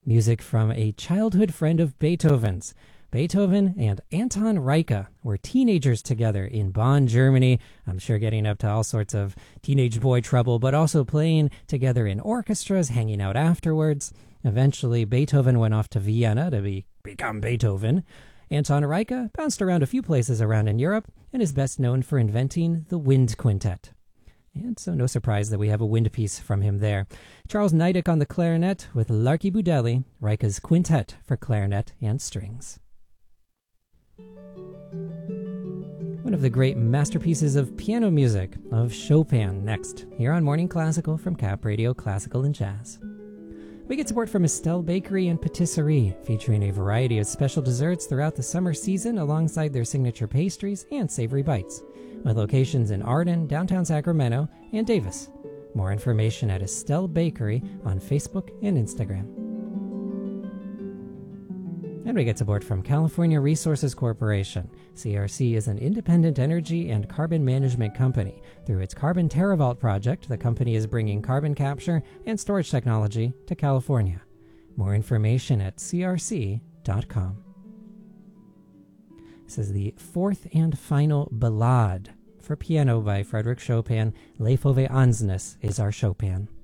music from a childhood friend of Beethoven's. Beethoven and Anton Reicha were teenagers together in Bonn, Germany. I'm sure getting up to all sorts of teenage boy trouble, but also playing together in orchestras, hanging out afterwards. Eventually, Beethoven went off to Vienna to become Beethoven. Anton Reicha bounced around a few places around in Europe and is best known for inventing the wind quintet. And so no surprise that we have a wind piece from him there. Charles Nidick on the clarinet with Larky Budelli, Reicha's quintet for clarinet and strings. One of the great masterpieces of piano music of Chopin next, here on Morning Classical from Cap Radio Classical and Jazz. We get support from Estelle Bakery and Patisserie, featuring a variety of special desserts throughout the summer season alongside their signature pastries and savory bites, with locations in Arden, downtown Sacramento, and Davis. More information at Estelle Bakery on Facebook and Instagram. And we get support from California Resources Corporation. CRC is an independent energy and carbon management company. Through its Carbon TerraVault project, the company is bringing carbon capture and storage technology to California. More information at crc.com. This is the fourth and final Ballade for piano by Frédéric Chopin. Les Fauves Ansnes is our Chopin.